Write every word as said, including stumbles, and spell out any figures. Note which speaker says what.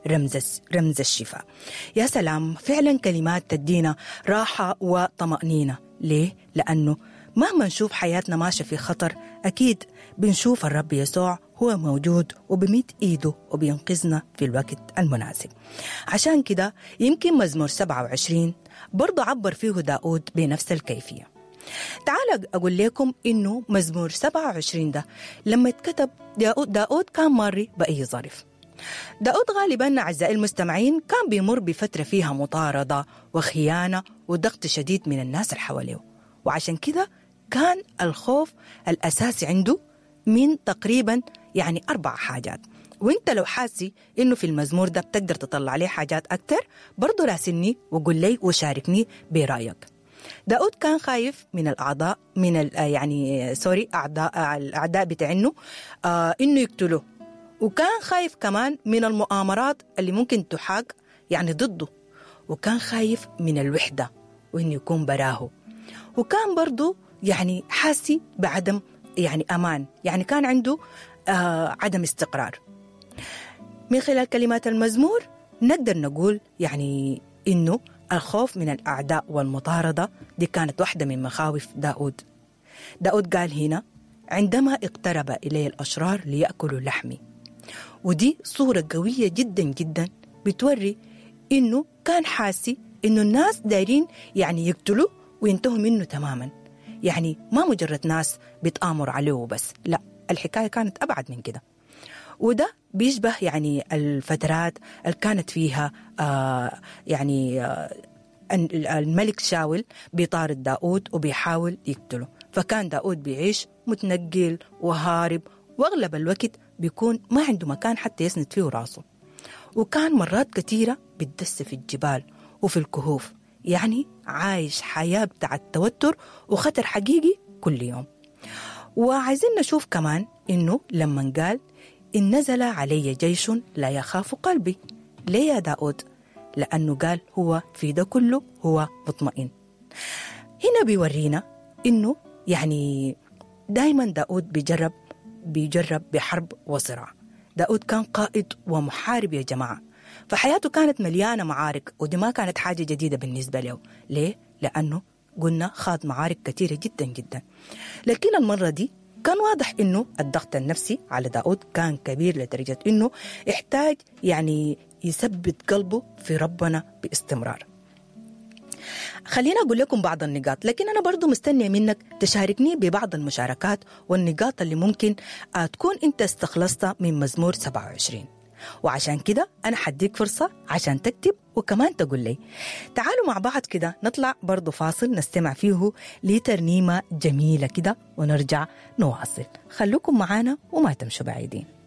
Speaker 1: رمز رمز الشفاء. يا سلام، فعلا كلمات تدينا راحة وطمأنينة. ليه؟ لأنه مهما نشوف حياتنا ماشية في خطر، أكيد بنشوف الرب يسوع هو موجود وبميت إيده وبينقذنا في الوقت المناسب. عشان كده يمكن مزمور سبعة وعشرين برضو عبر فيه داود بنفس الكيفية. تعال أقول لكم إنه مزمور سبعة وعشرين ده لما اتكتب داود, داود كان ماري بأي ظرف. داود غالباً أعزائي المستمعين كان بيمر بفترة فيها مطاردة وخيانة وضغط شديد من الناس اللي حواليه، وعشان كده كان الخوف الأساسي عنده من تقريباً يعني أربع حاجات. وإنت لو حاسي إنه في المزمور ده بتقدر تطلع عليه حاجات أكتر، برضو راسلني وقول لي وشاركني برأيك. داود كان خايف من الأعضاء من ال يعني سوري أعداء الأعداء بتاعنه آه إنه يقتلوه، وكان خايف كمان من المؤامرات اللي ممكن تحاك يعني ضده، وكان خايف من الوحدة وإنه يكون براه، وكان برضو يعني حاسي بعدم يعني أمان، يعني كان عنده آه عدم استقرار. من خلال كلمات المزمور نقدر نقول يعني إنه الخوف من الأعداء والمطاردة دي كانت واحدة من مخاوف داود. داود قال هنا: عندما اقترب إلي الأشرار ليأكلوا لحمي. ودي صورة قوية جدا جدا بتوري إنه كان حاسي إنه الناس دايرين يعني يقتلوا وينتهوا منه تماما، يعني ما مجرد ناس بتآمر عليه وبس، لا، الحكاية كانت أبعد من كده. وده بيشبه يعني الفترات اللي كانت فيها آه يعني آه الملك شاول بيطارد داود وبيحاول يقتله، فكان داود بيعيش متنقل وهارب، واغلب الوقت بيكون ما عنده مكان حتى يسند فيه راسه، وكان مرات كثيرة بيتدس في الجبال وفي الكهوف، يعني عايش حياة بتاع التوتر وخطر حقيقي كل يوم. وعايزين نشوف كمان إنه لما قال: إن نزل علي جيش لا يخاف قلبي. ليه يا داود؟ لأنه قال هو في ده كله هو مطمئن. هنا بيورينا إنه يعني دايما داود بيجرب بيجرب بحرب وصراع. داود كان قائد ومحارب يا جماعة، فحياته كانت مليانة معارك، ودي ما كانت حاجة جديدة بالنسبة له. ليه؟ لأنه قلنا خاض معارك كثيرة جدا جدا، لكن المرة دي كان واضح إنه الضغط النفسي على داود كان كبير لدرجة إنه يحتاج يعني يثبت قلبه في ربنا باستمرار. خلينا أقول لكم بعض النقاط، لكن أنا برضو مستنية منك تشاركني ببعض المشاركات والنقاط اللي ممكن تكون أنت استخلصتها من مزمور سبعة وعشرين. وعشان كده أنا حديك فرصة عشان تكتب وكمان تقول لي. تعالوا مع بعض كده نطلع برضو فاصل نستمع فيه لترنيمة جميلة كده ونرجع نواصل. خلوكم معانا وما تمشوا بعيدين.